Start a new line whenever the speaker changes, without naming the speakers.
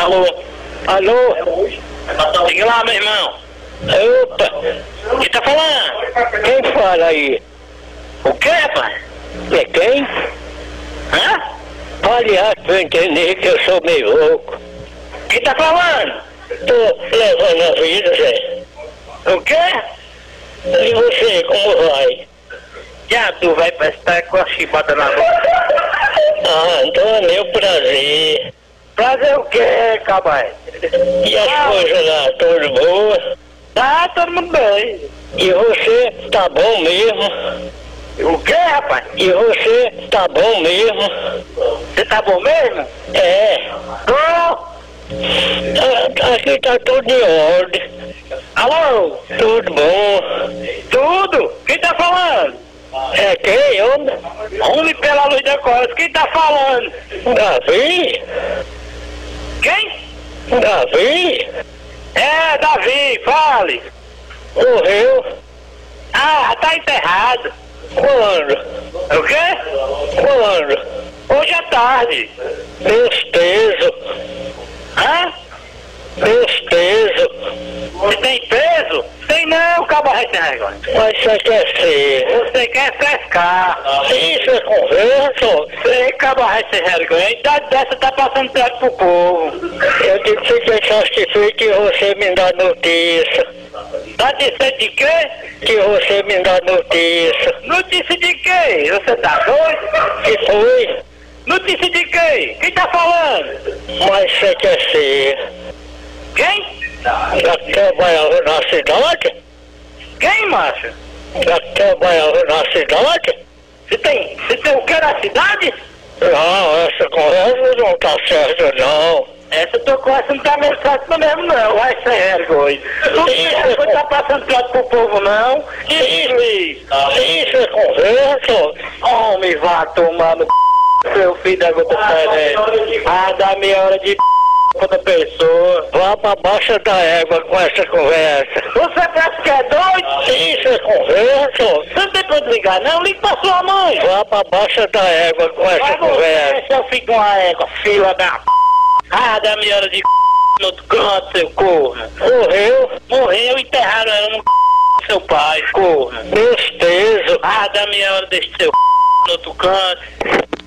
Alô?
Alô?
Diga lá, meu irmão.
Opa!
Quem tá falando?
Quem fala aí?
O quê, rapaz?
É quem?
Hã?
Fale rápido pra eu entender que eu sou meio louco.
Quem tá falando?
Tô levando a vida, Zé.
O quê?
E você, como vai?
Já tu vai prestar com a chibata na boca.
Ah, então é meu prazer.
Prazer o quê, cabra?
E as coisas lá, tudo boa?
Tá todo mundo bem.
E você tá bom mesmo?
O quê, rapaz?
E você tá bom mesmo?
Você tá bom mesmo?
É.
Tô.
Aqui tá tudo em ordem.
Alô?
Tudo bom.
Tudo? Quem tá falando?
É quem, homem?
Homem pela luz da cor. Quem tá falando?
Davi?
Quem?
Davi?
É, Davi, fale.
Morreu?
Ah, tá enterrado.
Quando?
O quê?
Quando?
Hoje à tarde.
Meus pesos.
Hã?
Meus pesos.
Você tem peso? Tem não, cabaré sem negócio.
Mas você quer ser?
Você quer frescar.
Isso é conversa?
Você cabaré sem vergonha. A idade dessa tá passando perto pro povo.
Eu digo que você satisfeito e você me dá notícia.
Tá dizendo de quê?
Que você me dá notícia.
Notícia de quê? Você tá doido?
Que foi?
Notícia de quê? Quem tá falando?
Mas você quer ser?
Quem?
Já trabalhava na cidade?
Quem, macho?
Já trabalhava na cidade?
Você tem o que na cidade?
Não, essa conversa não tá certa não.
Essa tua conversa não tá meio certa mesmo não, vai ser vergonha. Não tá passando prato pro povo não.
Isso é conversa?
Homem, vá tomar no seu filho da gota serena. Ah, dá meia hora de da pessoa.
Vá pra baixa da égua com essa conversa.
Você parece que é doido?
Isso é conversa?
Você não tem pra ligar não, liga pra sua mãe.
Vá pra baixa da égua com essa conversa.
Seu filho com a égua, fila da Ah, dá meia hora de no outro canto, seu corno.
Morreu?
Morreu, enterraram ela no seu pai, corno.
Meus pesos.
Ah, dá meia hora desse seu no outro canto.